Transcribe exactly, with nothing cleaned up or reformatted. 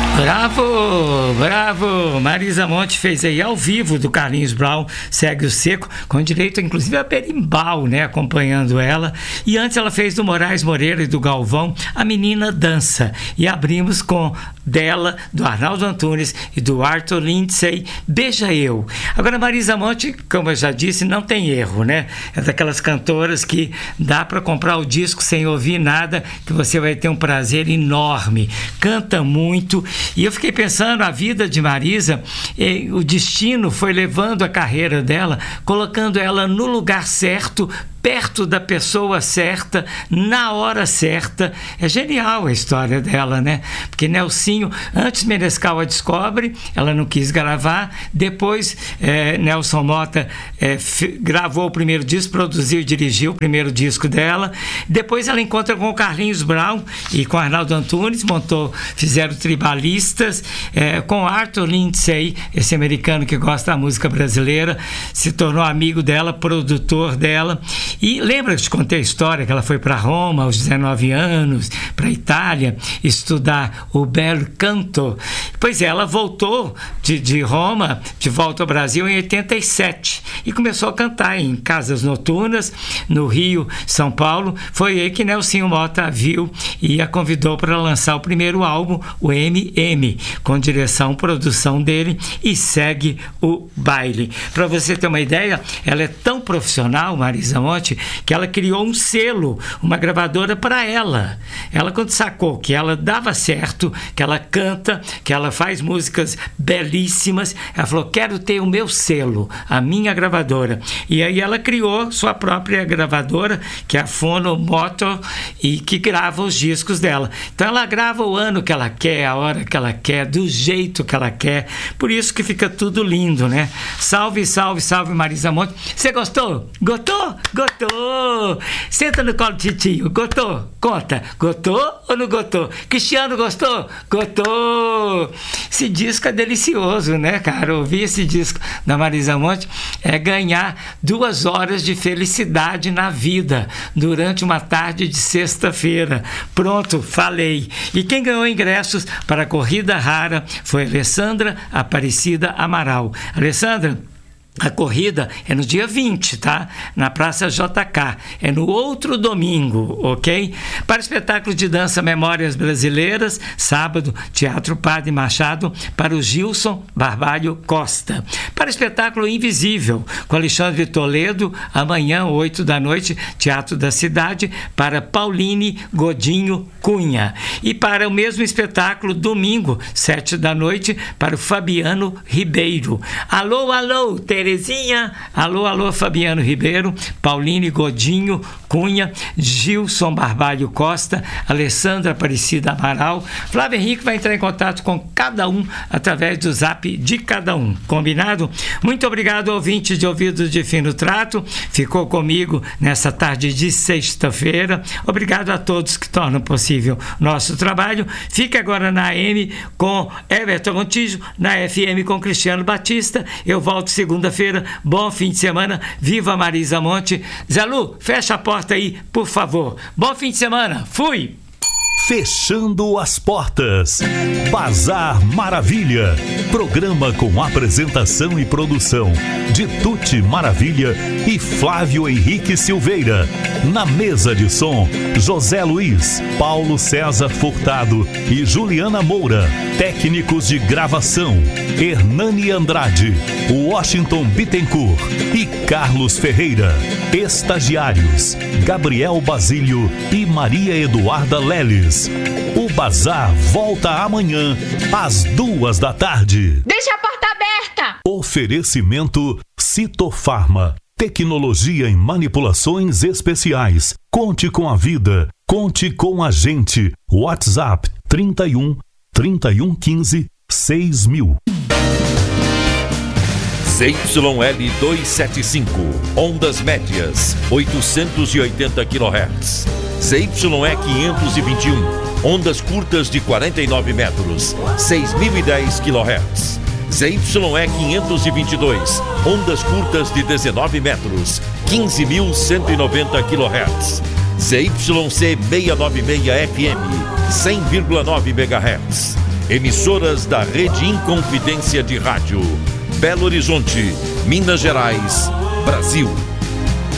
Bravo, bravo! Marisa Monte fez aí ao vivo do Carlinhos Brown, Segue o Seco, com direito inclusive a berimbau, né, acompanhando ela. E antes ela fez do Moraes Moreira e do Galvão, A Menina Dança. E abrimos com dela, do Arnaldo Antunes e do Arthur Lindsay, Beija Eu. Agora, Marisa Monte, como eu já disse, não tem erro, né? É daquelas cantoras que dá para comprar o disco sem ouvir nada, que você vai ter um prazer enorme. Canta muito. E eu fiquei pensando, a vida de Marisa, eh, o destino foi levando a carreira dela, colocando ela no lugar certo, perto da pessoa certa, na hora certa. É genial a história dela, né? Porque Nelsinho, antes Menescal a descobre, ela não quis gravar, depois é, Nelson Motta é, f- gravou o primeiro disco, produziu e dirigiu o primeiro disco dela, depois ela encontra com o Carlinhos Brown e com Arnaldo Antunes, montou, fizeram Tribalistas, é, com Arthur Lindsay, esse americano que gosta da música brasileira, se tornou amigo dela, produtor dela. E lembra que eu te contei a história que ela foi para Roma aos dezenove anos, para a Itália, estudar o bel canto. Pois é, ela voltou de, de Roma, de volta ao Brasil em oitenta e sete e começou a cantar em casas noturnas no Rio, São Paulo. Foi aí que Nelsinho Motta a viu e a convidou para lançar o primeiro álbum, o M M, com direção, produção dele, e Segue o Baile. Para você ter uma ideia, ela é tão profissional, Marisa Monte, que ela criou um selo, uma gravadora para ela. Ela, quando sacou que ela dava certo, que ela canta, que ela faz músicas belíssimas, ela falou, quero ter o meu selo, a minha gravadora. E aí ela criou sua própria gravadora, que é a Fono Motor, e que grava os discos dela. Então ela grava o ano que ela quer, a hora que ela quer, do jeito que ela quer. Por isso que fica tudo lindo, né? Salve, salve, salve, Marisa Monte. Você gostou? Gostou? Gostou? Senta no colo do titio. Gostou? Conta. Gostou ou não gostou? Cristiano, gostou? Gostou! Esse disco é delicioso, né, cara? Ouvir esse disco da Marisa Monte é ganhar duas horas de felicidade na vida durante uma tarde de sexta-feira. Pronto, falei. E quem ganhou ingressos para a corrida rara foi Alessandra Aparecida Amaral. Alessandra, a corrida é no dia vinte, tá? Na Praça J K. É no outro domingo, ok? Para o espetáculo de dança Memórias Brasileiras, sábado, Teatro Padre Machado, para o Gilson Barbalho Costa. Para o espetáculo Invisível, com Alexandre Toledo, amanhã, oito da noite, Teatro da Cidade, para Pauline Godinho Cunha. E para o mesmo espetáculo, domingo, sete da noite, para o Fabiano Ribeiro. Alô, alô, Terezinha, alô, alô, Fabiano Ribeiro, Pauline Godinho Cunha, Gilson Barbalho Costa, Alessandra Aparecida Amaral. Flávio Henrique vai entrar em contato com cada um através do zap de cada um, combinado? Muito obrigado, ouvinte de Ouvidos de Fino Trato, ficou comigo nessa tarde de sexta-feira. Obrigado a todos que tornam possível nosso trabalho. Fique agora na A M com Everton Montijo, na F M com Cristiano Batista. Eu volto segunda-feira. Bom fim de semana. Viva Marisa Monte. Zé Lu, fecha a porta aí, por favor. Bom fim de semana. Fui! Fechando as portas. Bazar Maravilha. Programa com apresentação e produção de Tuti Maravilha e Flávio Henrique Silveira. Na mesa de som, José Luiz, Paulo César Furtado e Juliana Moura. Técnicos de gravação, Hernani Andrade, Washington Bittencourt e Carlos Ferreira. Estagiários, Gabriel Basílio e Maria Eduarda Leles. O Bazar volta amanhã às duas da tarde. Deixa a porta aberta! Oferecimento Citofarma. Tecnologia em manipulações especiais. Conte com a vida. Conte com a gente. WhatsApp trinta e um, trinta e um, quinze, seis mil. Z Y L duzentos e setenta e cinco, ondas médias, oitocentos e oitenta quilohertz. Z Y E quinhentos e vinte e um, ondas curtas de quarenta e nove metros, seis mil e dez quilohertz. Z Y E quinhentos e vinte e dois, ondas curtas de dezenove metros, quinze mil cento e noventa quilohertz. Z Y C seiscentos e noventa e seis F M, cem vírgula nove megahertz. Emissoras da Rede Inconfidência de Rádio. Belo Horizonte, Minas Gerais, Brasil.